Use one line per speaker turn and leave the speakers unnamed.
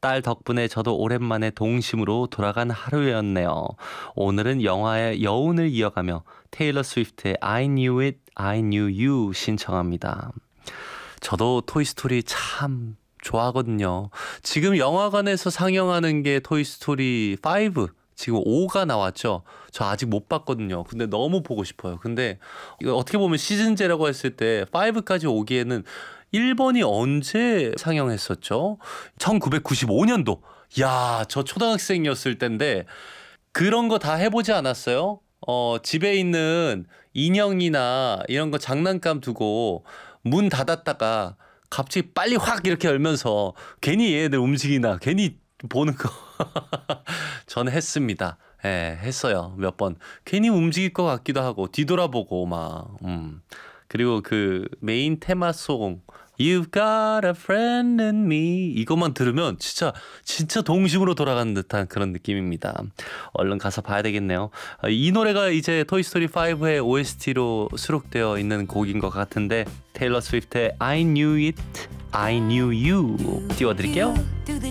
딸 덕분에 저도 오랜만에 동심으로 돌아간 하루였네요. 오늘은 영화의 여운을 이어가며 테일러 스위프트의 I Knew It, I Knew You 신청합니다. 저도 토이스토리 참 좋아하거든요. 지금 영화관에서 상영하는 게 토이스토리 5, 지금 5가 나왔죠. 저 아직 못 봤거든요. 근데 너무 보고 싶어요. 근데 이거 어떻게 보면 시즌제라고 했을 때 5까지 오기에는 1번이 언제 상영했었죠? 1995년도. 야, 저 초등학생이었을 때인데 그런 거 다 해보지 않았어요? 집에 있는 인형이나 이런 거 장난감 두고 문 닫았다가 갑자기 빨리 확 이렇게 열면서 괜히 얘네들 움직이나 괜히 보는 거 저는 했습니다. 예, 했어요. 몇 번. 괜히 움직일 것 같기도 하고 뒤돌아보고 막. 그리고 그 메인 테마송 You've got a friend in me 이것만 들으면 진짜 동심으로 돌아가는 듯한 그런 느낌입니다. 얼른 가서 봐야 되겠네요. 이 노래가 이제 토이스토리 5의 OST로 수록되어 있는 곡인 것 같은데 테일러 스위프트의 I Knew It, I Knew You 띄워드릴게요.